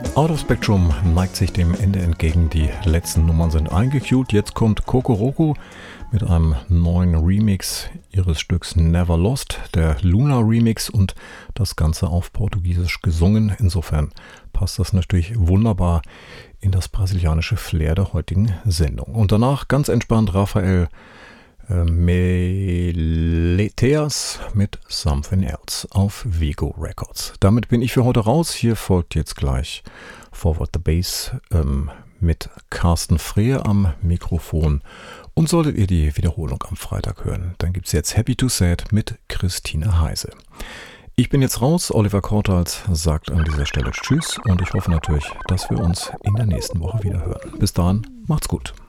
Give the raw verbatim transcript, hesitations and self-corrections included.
Out of Spectrum neigt sich dem Ende entgegen. Die letzten Nummern sind eingequeued. Jetzt kommt Kokoroko mit einem neuen Remix ihres Stücks Never Lost, der Luna Remix, und das Ganze auf Portugiesisch gesungen. Insofern passt das natürlich wunderbar in das brasilianische Flair der heutigen Sendung. Und danach ganz entspannt Rafael äh, Meleteas mit Something Else auf Vigo Records. Damit bin ich für heute raus. Hier folgt jetzt gleich Forward the Bass ähm, mit Carsten Frehe am Mikrofon. Und solltet ihr die Wiederholung am Freitag hören, dann gibt es jetzt Happy to Sad mit Christine Heise. Ich bin jetzt raus. Oliver Kortals sagt an dieser Stelle Tschüss und ich hoffe natürlich, dass wir uns in der nächsten Woche wieder hören. Bis dahin, macht's gut.